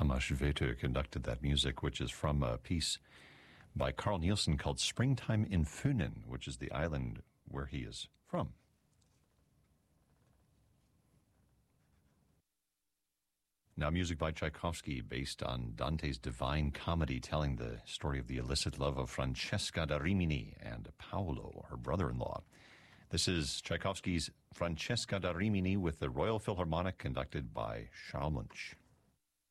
Tamas Vetter conducted that music, which is from a piece by Carl Nielsen called Springtime in Funen, which is the island where he is from. Now, music by Tchaikovsky based on Dante's Divine Comedy, telling the story of the illicit love of Francesca da Rimini and Paolo, her brother-in-law. This is Tchaikovsky's Francesca da Rimini with the Royal Philharmonic, conducted by Charles Munch.